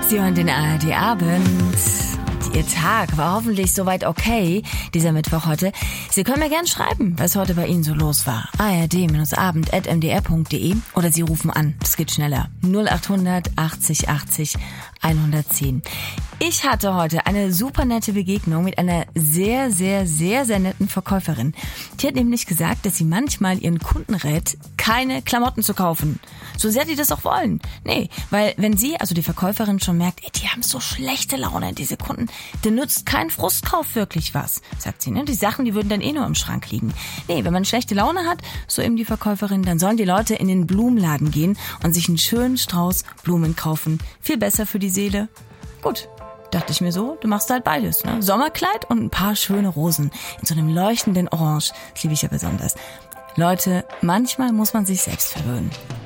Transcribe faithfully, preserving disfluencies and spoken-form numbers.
Sie hören den A R D-Abend. Ihr Tag war hoffentlich soweit okay, dieser Mittwoch heute. Sie können mir gern schreiben, was heute bei Ihnen so los war. a r d abend at m d r punkt d e oder Sie rufen an. Das geht schneller. null acht hundert achtzig achtzig hundertzehn. Ich hatte heute eine super nette Begegnung mit einer sehr, sehr, sehr, sehr netten Verkäuferin. Die hat nämlich gesagt, dass sie manchmal ihren Kunden rät, keine Klamotten zu kaufen. So sehr die das auch wollen. Nee, weil wenn sie, also die Verkäuferin, schon merkt, ey, die haben so schlechte Laune, diese Kunden, dann nützt kein Frustkauf wirklich was, sagt sie. Ne? Die Sachen, die würden dann eh nur im Schrank liegen. Nee, wenn man schlechte Laune hat, so eben die Verkäuferin, dann sollen die Leute in den Blumenladen gehen und sich einen schönen Strauß Blumen kaufen. Viel besser für die Seele. Gut. Dachte ich mir so, du machst halt beides, ne? Sommerkleid und ein paar schöne Rosen in so einem leuchtenden Orange. Das liebe ich ja besonders. Leute, manchmal muss man sich selbst verwöhnen.